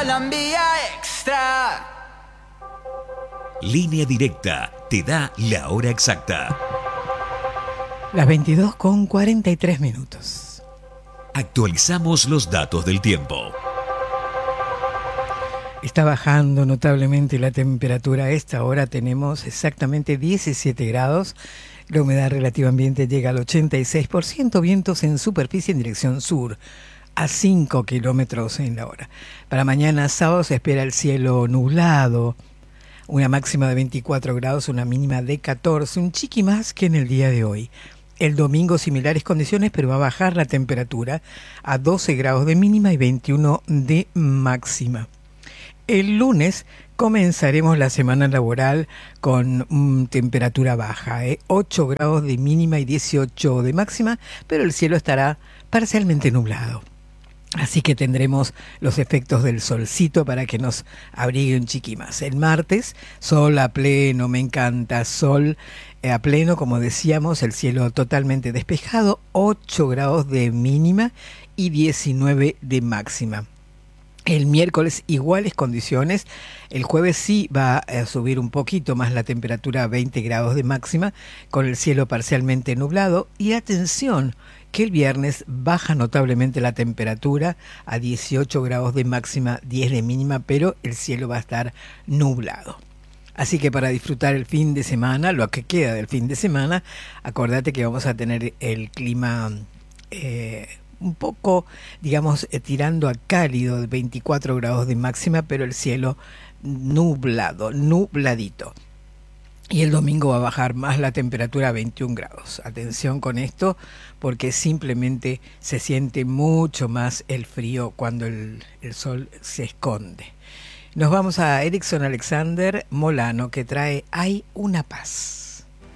Colombia Extra. Línea Directa te da la hora exacta. Las 22:43. Actualizamos los datos del tiempo. Está bajando notablemente la temperatura. A esta hora tenemos exactamente 17 grados. La humedad relativa ambiente llega al 86%. Vientos en superficie en dirección sur a 5 kilómetros en la hora. Para mañana sábado se espera el cielo nublado. Una máxima de 24 grados, una mínima de 14. Un chiqui más que en el día de hoy. El domingo similares condiciones, pero va a bajar la temperatura a 12 grados de mínima y 21 de máxima. El lunes comenzaremos la semana laboral con temperatura baja, 8 grados de mínima y 18 de máxima, pero el cielo estará parcialmente nublado. Así que tendremos los efectos del solcito para que nos abrigue un chiqui más. El martes, sol a pleno, me encanta, sol a pleno, como decíamos, el cielo totalmente despejado, 8 grados de mínima y 19 de máxima. El miércoles iguales condiciones, el jueves sí va a subir un poquito más la temperatura a 20 grados de máxima, con el cielo parcialmente nublado, y atención, que el viernes baja notablemente la temperatura a 18 grados de máxima, 10 de mínima, pero el cielo va a estar nublado. Así que para disfrutar el fin de semana, lo que queda del fin de semana, acordate que vamos a tener el clima un poco, digamos, tirando a cálido, de 24 grados de máxima, pero el cielo nublado, nubladito. Y el domingo va a bajar más la temperatura a 21 grados. Atención con esto, porque simplemente se siente mucho más el frío cuando el sol se esconde. Nos vamos a Erickson Alexander Molano, que trae Hay una paz.